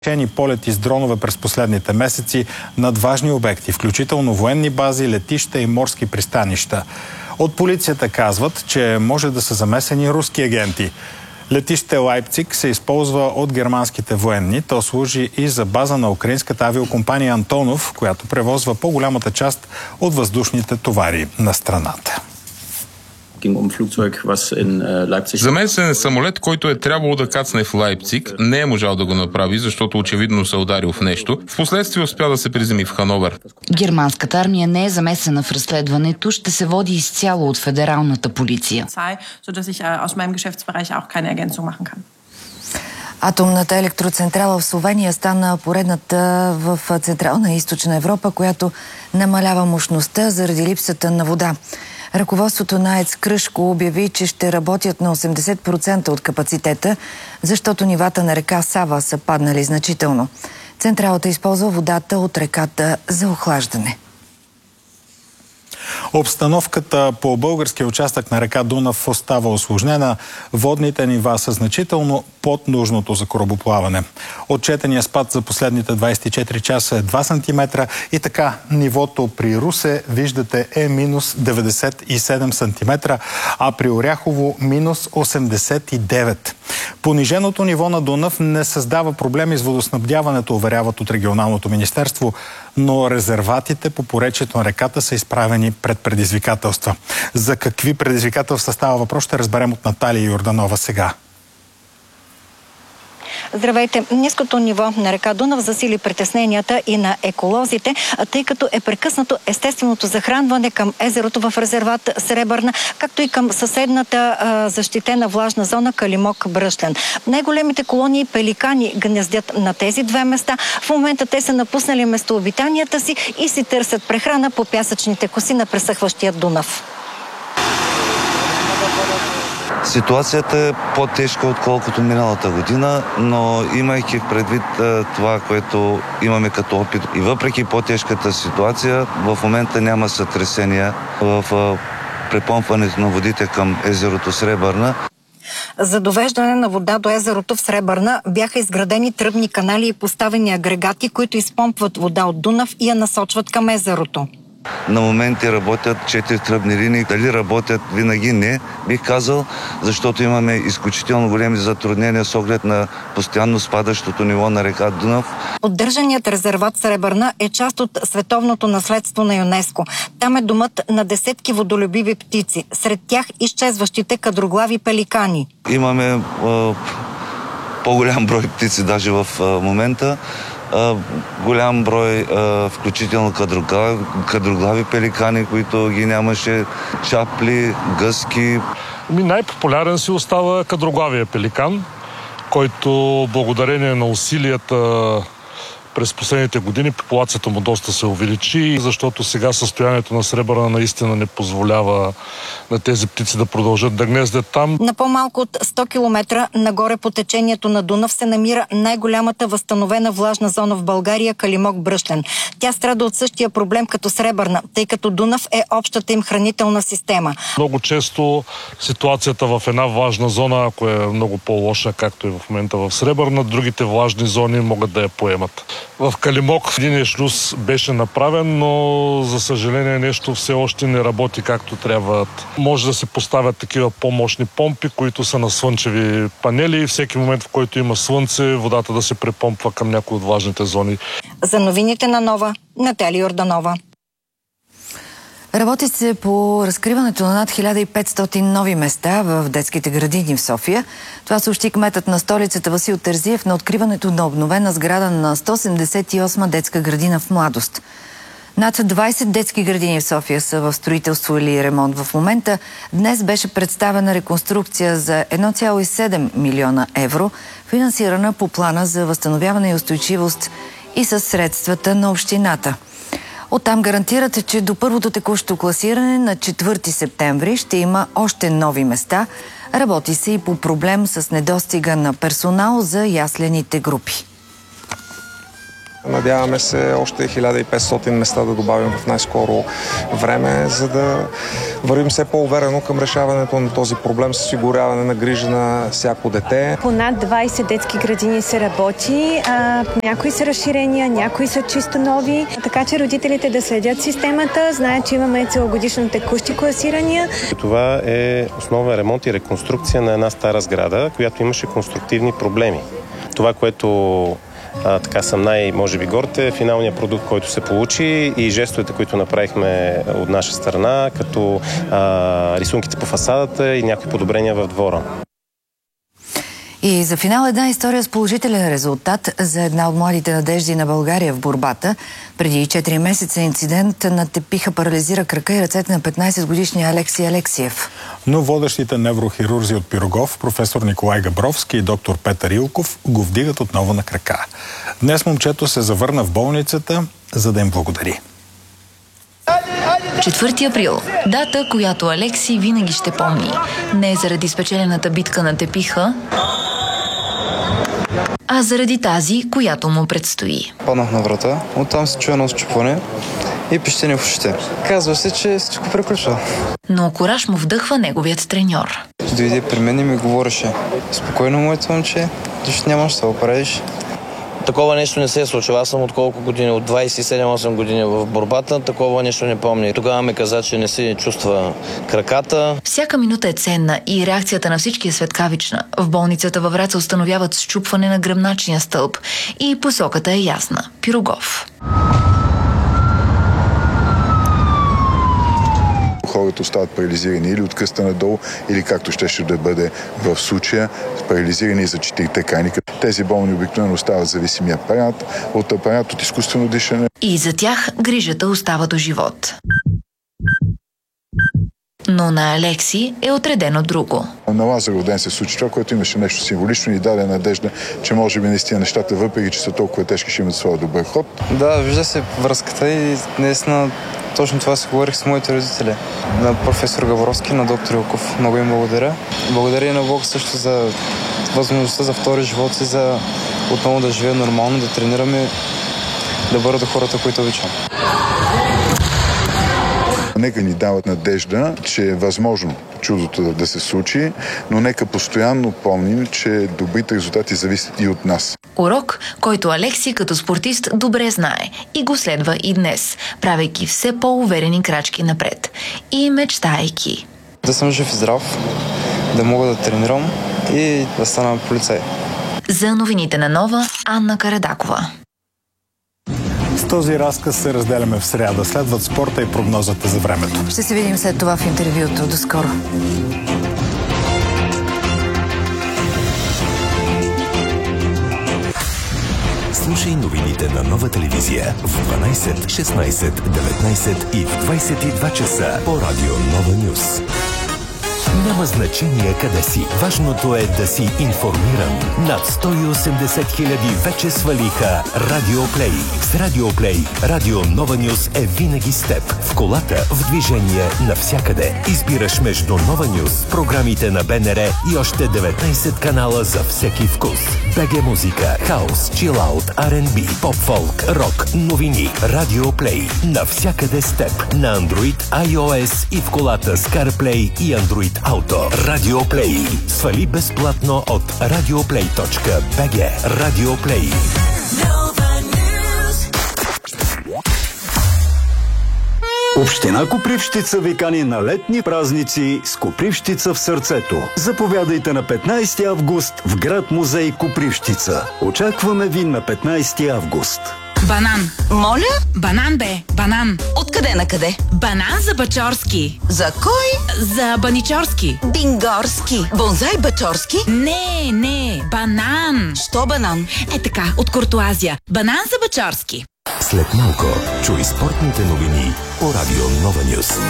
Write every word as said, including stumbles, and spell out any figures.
полети с дронове през последните месеци над важни обекти, включително военни бази, летища и морски пристанища. От полицията казват, че може да са замесени руски агенти. Летище Лайпциг се използва от германските военни. То служи и за база на украинската авиокомпания Антонов, която превозва по-голямата част от въздушните товари на страната. Замесен самолет, който е трябвало да кацне в Лайпциг, не е можал да го направи, защото очевидно се ударил в нещо. Впоследствие успя да се приземи в Хановер. Германската армия не е замесена в разследването, ще се води изцяло от федералната полиция. Атомната електроцентрала в Словения стана поредната в Централна и Източна Европа, която намалява мощността заради липсата на вода. Ръководството на АЕЦ Кръшко обяви, че ще работят на осемдесет процента от капацитета, защото нивата на река Сава са паднали значително. Централата използва водата от реката за охлаждане. Обстановката по българския участък на река Дунав остава усложнена. Водните нива са значително под нужното за корабоплаване. Отчетеният спад за последните двадесет и четири часа е два сантиметра и така нивото при Русе, виждате, е минус деветдесет и седем сантиметра, а при Оряхово минус осемдесет и девет. Пониженото ниво на Дунав не създава проблеми с водоснабдяването, уверяват от регионалното министерство, но резерватите по поречието на реката са изправени пред предизвикателства. За какви предизвикателства става въпрос, ще разберем от Наталия Йорданова сега. Здравейте! Ниското ниво на река Дунав засили притесненията и на еколозите, тъй като е прекъснато естественото захранване към езерото в резерват Сребърна, както и към съседната а, защитена влажна зона Калимок-Бръшлен. Най-големите колонии пеликани гнездят на тези две места. В момента те са напуснали местообитанията си и си търсят прехрана по пясъчните коси на пресъхващия Дунав. Ситуацията е по-тежка, отколкото миналата година, но имайки предвид това, което имаме като опит и въпреки по-тежката ситуация, в момента няма сътресения в препомпването на водите към езерото Сребърна. За довеждане на вода до езерото в Сребърна бяха изградени тръбни канали и поставени агрегати, които изпомпват вода от Дунав и я насочват към езерото. На моменти работят четири тръбни линии. Дали работят винаги? Не, бих казал, защото имаме изключително големи затруднения с оглед на постоянно спадащото ниво на река Дунав. Поддържаният резерват Сребърна е част от световното наследство на ЮНЕСКО. Там е домът на десетки водолюбиви птици, сред тях изчезващите кадроглави пеликани. Имаме е, по-голям брой птици даже в е, момента. Uh, голям брой, uh, включително кадроглави, кадроглави пеликани, които ги нямаше, чапли, гъски. Най-популярен си остава кадроглавия пеликан, който благодарение на усилията през последните години популацията му доста се увеличи, защото сега състоянието на Сребърна наистина не позволява на тези птици да продължат да гнездят там. На по-малко от сто километра нагоре по течението на Дунав се намира най-голямата възстановена влажна зона в България – Калимок-Бръшлен. Тя страда от същия проблем като Сребърна, тъй като Дунав е общата им хранителна система. Много често ситуацията в една влажна зона, ако е много по-лоша, както и в момента в Сребърна, другите влажни зони могат да я поемат. В Калимок един шлюз беше направен, но за съжаление нещо все още не работи както трябва. Може да се поставят такива по-мощни помпи, които са на слънчеви панели и всеки момент, в който има слънце, водата да се препомпва към някои от влажните зони. За новините на Нова, Наталия Йорданова. Работи се по разкриването на над хиляда и петстотин нови места в детските градини в София. Това съобщи кметът на столицата Васил Терзиев на откриването на обновена сграда на сто седемдесет и осма детска градина в Младост. Над двадесет детски градини в София са в строителство или ремонт в момента. Днес беше представена реконструкция за едно цяло и седем милиона евро, финансирана по плана за възстановяване и устойчивост и със средствата на общината. Оттам гарантират, че до първото текущо класиране на четвърти септември ще има още нови места. Работи се и по проблем с недостига на персонал за яслените групи. Надяваме се още хиляда и петстотин места да добавим в най-скоро време, за да вървим все по-уверено към решаването на този проблем с осигуряване на грижа на всяко дете. По над двайсет детски градини се работи. А, някои са разширения, някои са чисто нови. Така че родителите да следят системата, знаят, че имаме целогодишно текущи класирания. Това е основен ремонт и реконструкция на една стара сграда, която имаше конструктивни проблеми. Това, което А, така съм най, може би, горд е финалният продукт, който се получи и жестовете, които направихме от наша страна, като а, рисунките по фасадата и някои подобрения в двора. И за финал една история с положителен резултат за една от младите надежди на България в борбата. Преди четири месеца инцидент на тепиха парализира крака и ръцете на петнайсетгодишния Алекси Алексиев. Но водещите неврохирурзи от Пирогов, професор Николай Габровски и доктор Петър Илков, го вдигат отново на крака. Днес момчето се завърна в болницата, за да им благодари. четвърти април. Дата, която Алекси винаги ще помни. Не заради спечелената битка на тепиха, а заради тази, която му предстои. Паднах на врата, оттам се чуя едно счупване и пищене в ушите. Казва се, че всичко приключва. Но кураж му вдъхва неговият треньор. Дойде при мен и ми говореше: спокойно, моето момче, нищо нямаш да оправиш. Такова нещо не се е случило. Аз съм от колко години, от двайсет и седем-осем години в борбата, такова нещо не помня. Тогава ми каза, че не си чувства краката. Всяка минута е ценна и реакцията на всички е светкавична. В болницата във Враца установяват счупване на гръбначния стълб и посоката е ясна – Пирогов. Хората остават парализирани или от кръста надолу, или както щеше да бъде в случая, парализирани за четирите крайника. Тези болни обикновено остават зависими апарат, от апарат, от изкуствено дишане. И за тях грижата остава до живот. Но на Алекси е отредено друго. На Лазаров ден се случи това, което имаше нещо символично и даде надежда, че може би наистина нещата, въпреки че са толкова тежки, ще имат своя добър ход. Да, вижда се връзката и наистина точно това си говорих с моите родители. На професор Габровски, на доктор Илков. Много им благодаря. Благодаря и на Бог също за възможността за втори живот си, за отново да живея нормално, да тренираме, да бъда до хората, които обичам. Нека ни дават надежда, че е възможно чудото да се случи, но нека постоянно помним, че добрите резултати зависят и от нас. Урок, който Алекси като спортист добре знае и го следва и днес, правейки все по-уверени крачки напред и мечтайки. Да съм жив и здрав, да мога да тренирам и да стана полицай. За новините на Нова, Анна Карадакова. С този разказ се разделяме в сряда. Следват спорта и прогнозата за времето. Ще се видим след това в интервюто. До скоро. Слушай новините на Нова телевизия в дванайсет, шестнайсет, деветнайсет и в двайсет и два часа по радио Нова Нюс. Няма значение къде си. Важното е да си информиран. Над сто и осемдесет хиляди вече свалиха Радио Плей. С Радио Плей Радио Нова Нюс е винаги с теб. В колата, в движение, навсякъде. Избираш между Нова Нюс, програмите на БНР и още деветнайсет канала за всеки вкус. БГ музика, хаус, чилаут, Ар енд Би, поп-фолк, рок, новини. Радио Плей. Навсякъде с теб. На Android, iOS и в колата с CarPlay и Android Auto. Радио Плей. Свали безплатно от радиоплей точка би джи. Радио Плей. Община Копривщица ви кани на летни празници с Копривщица в сърцето. Заповядайте на петнайсети август в град музей Копривщица. Очакваме ви на петнайсети август. Банан. Моля? Банан бе, банан. Откъде на къде? Банан за Бачорски. За кой? За Баничорски. Бингорски. Бонзай Бачорски? Не, не, банан. Що банан? Е така, от Куртуазия. Банан за Бачорски. След малко чуй спортните новини по радио Нова Нюс.